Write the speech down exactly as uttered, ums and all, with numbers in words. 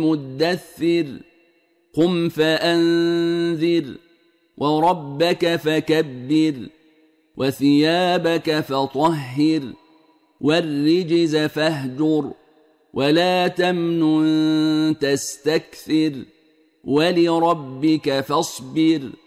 مدثر قم فأنذر وربك فكبر وثيابك فطهر والرجز فاهجر ولا تمنن تستكثر ولربك فاصبر